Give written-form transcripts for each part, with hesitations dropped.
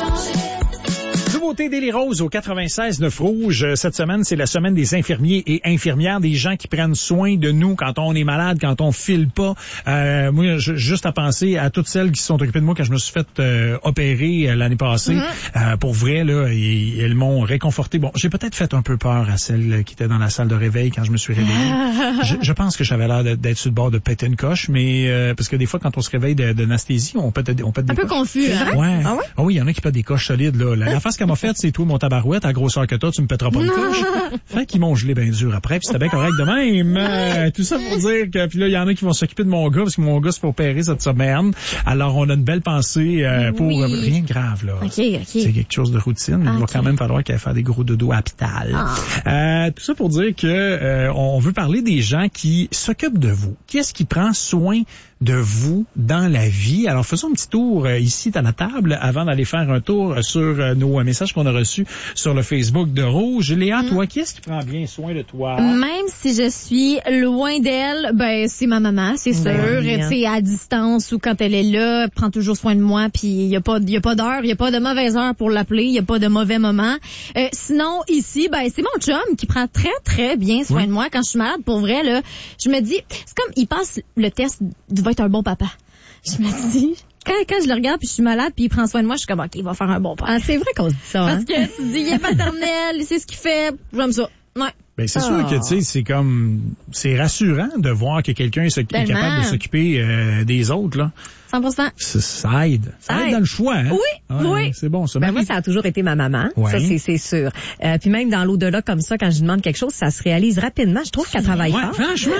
Nouveauté Daily Rose au 96.9 Rouge. Cette semaine, c'est la semaine des infirmiers et infirmières, des gens qui prennent soin de nous quand on est malade, quand on file pas. Moi, juste à penser à toutes celles qui se sont occupées de moi quand je me suis fait opérer l'année passée. Pour vrai, là, elles m'ont réconforté. Bon, j'ai peut-être fait un peu peur à celles qui étaient dans la salle de réveil quand je me suis réveillé. Je pense que j'avais l'air d'être sur le bord de péter une coche, mais parce que des fois, quand on se réveille d'anesthésie, on pète des coches. Un peu confus, hein? Ouais. Ah ouais? Ah oui, il y en a qui pètent des coches solides, là. La face qu'elle m'a faite, c'est toi, mon tabarouette, à grosseur que toi, tu me pèteras pas une coche. Fait qu'ils m'ont gelé bien dur après, puis c'était bien correct de même. Tout ça pour dire que, puis là, il y en a qui vont s'occuper de mon gars, parce que mon gars se fait opérer cette semaine. Alors, on a une belle pensée pour rien de grave, là. Okay. C'est quelque chose de routine, mais il va quand même falloir qu'elle fasse des gros dodos à l'hôpital. Tout ça pour dire que on veut parler des gens qui s'occupent de vous. Qui est-ce qui prend soin de vous dans la vie? Alors, faisons un petit tour ici à la table avant d'aller faire un tour sur nos messages qu'on a reçus sur le Facebook de Rouge. Léa, toi, qui est-ce qui prend bien soin de toi? Même si je suis loin d'elle, ben c'est ma maman, c'est sûr. Tu sais, à distance ou quand elle est là, elle prend toujours soin de moi. Puis il y a pas d'heure, il y a pas de mauvaise heure pour l'appeler, il y a pas de mauvais moment. Sinon ici, ben c'est mon chum qui prend très très bien soin de moi quand je suis malade. Pour vrai là, je me dis, c'est comme il passe le test du va être un bon papa. Je me dis. Quand je le regarde puis je suis malade puis il prend soin de moi, je suis comme OK, il va faire un bon père. Ah, c'est vrai qu'on dit ça. Parce que tu dis il est paternel, il sait ce qu'il fait, j'aime ça. Ouais. Ben c'est sûr que tu sais c'est rassurant de voir que quelqu'un est capable de s'occuper des autres là. 100%. Ça aide dans le choix, hein? Oui. C'est bon, ça. Ben moi, ça a toujours été ma maman. Ouais. Ça, c'est sûr. Puis même dans l'au-delà comme ça, quand je lui demande quelque chose, ça se réalise rapidement. Je trouve qu'elle travaille fort. Franchement,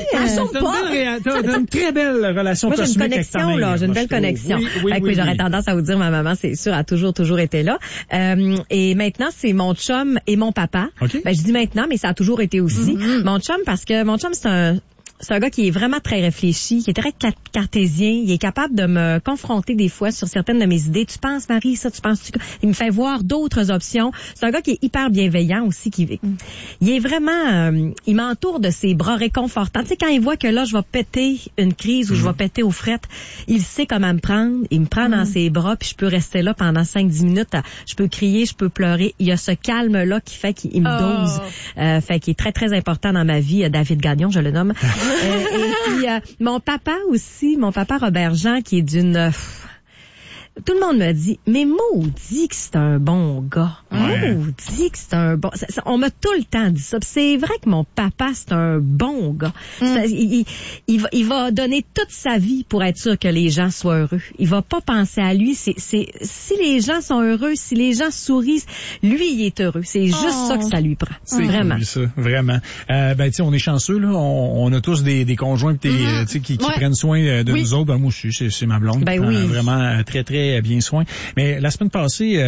t'as une très belle relation moi, cosmique. J'ai une connexion, là. J'ai une belle connexion. Oui, j'aurais tendance à vous dire, ma maman, c'est sûr, a toujours été là. Et maintenant, c'est mon chum et mon papa. Okay. Ben, je dis maintenant, mais ça a toujours été aussi. Mon chum, parce que mon chum, c'est un gars qui est vraiment très réfléchi, qui est très cartésien. Il est capable de me confronter des fois sur certaines de mes idées. Tu penses, Marie, ça, tu penses... Il me fait voir d'autres options. C'est un gars qui est hyper bienveillant aussi. Il est vraiment... il m'entoure de ses bras réconfortants. Tu sais, quand il voit que là, je vais péter une crise ou je vais péter aux frettes, il sait comment me prendre. Il me prend dans ses bras, puis je peux rester là pendant 5-10 minutes. Je peux crier, je peux pleurer. Il y a ce calme-là qui fait qu'il me dose. Fait qu'il est très, très important dans ma vie. David Gagnon, je le nomme. Et puis, mon papa aussi, mon papa Robert Jean, qui est d'une... Tout le monde me dit, mais maudit que c'est un bon gars. Maudit que c'est un bon... on m'a tout le temps dit ça. Puis c'est vrai que mon papa, c'est un bon gars. Il va donner toute sa vie pour être sûr que les gens soient heureux. Il va pas penser à lui. Si les gens sont heureux, si les gens sourient, lui, il est heureux. C'est juste ça que ça lui prend. C'est vraiment. Cool, ça, vraiment. Ben, tu sais, on est chanceux, là. On a tous des conjoints qui prennent soin de nous autres. Ben, moi aussi, c'est ma blonde. Ben oui. Vraiment très, très bien soin. Mais la semaine passée,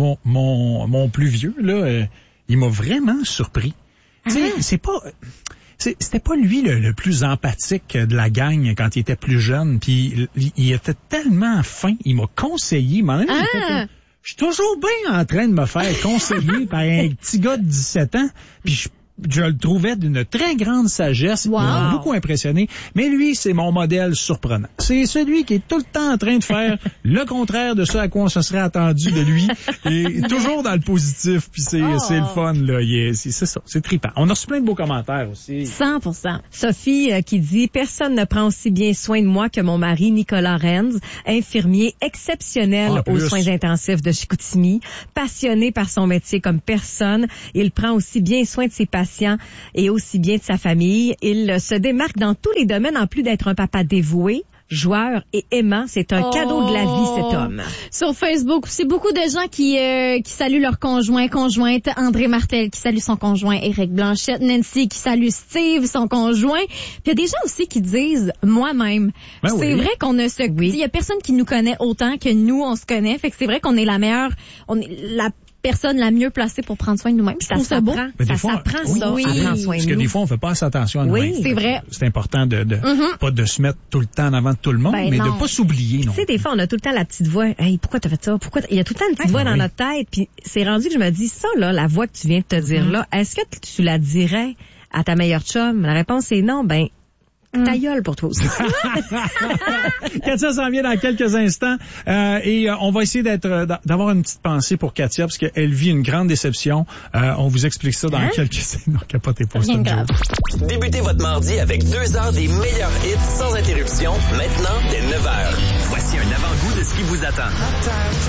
mon plus vieux, là, il m'a vraiment surpris. Tu sais, c'était pas lui le plus empathique de la gang quand il était plus jeune. Puis il était tellement fin. Il m'a conseillé. Je suis toujours bien en train de me faire conseiller par un petit gars de 17 ans. Puis je le trouvais d'une très grande sagesse. Il m'a beaucoup impressionné. Mais lui, c'est mon modèle surprenant. C'est celui qui est tout le temps en train de faire le contraire de ce à quoi on se serait attendu de lui. Et toujours dans le positif. Puis c'est le fun, là. C'est ça. C'est trippant. On a reçu plein de beaux commentaires aussi. 100%. Sophie qui dit « Personne ne prend aussi bien soin de moi que mon mari Nicolas Renz, infirmier exceptionnel aux soins intensifs de Chicoutimi, passionné par son métier comme personne. Il prend aussi bien soin de ses patients et aussi bien de sa famille. Il se démarque dans tous les domaines en plus d'être un papa dévoué, joueur et aimant. C'est un cadeau de la vie, cet homme. » Sur Facebook aussi, beaucoup de gens qui saluent leur conjointe. André Martel qui salue son conjoint, Éric Blanchette. Nancy qui salue Steve, son conjoint. Puis il y a des gens aussi qui disent moi-même. C'est vrai qu'on ne se... Il y a personne qui nous connaît autant que nous, on se connaît. Fait que c'est vrai qu'on est la meilleure... On est la personne la mieux placée pour prendre soin de nous-mêmes. Ça s'apprend. Ça s'apprend, ça. Oui. Parce que des fois, on fait pas assez attention à nous-mêmes. C'est vrai. C'est important de pas de se mettre tout le temps en avant de tout le monde, mais de pas s'oublier. Tu sais, des fois, on a tout le temps la petite voix. Hey, pourquoi t'as fait ça? Il y a tout le temps une petite voix dans notre tête. Puis c'est rendu que je me dis, ça, là, la voix que tu viens de te dire là, est-ce que tu la dirais à ta meilleure chum? La réponse est non. Ben, Ta gueule pour toi aussi. Katia s'en vient dans quelques instants et on va essayer d'avoir une petite pensée pour Katia parce qu'elle vit une grande déception. On vous explique ça dans quelques... Non, capotez pas, c'est une joke. Débutez votre mardi avec 2 heures des meilleurs hits sans interruption, maintenant dès 9h. Voici un avant-goût de ce qui vous attend.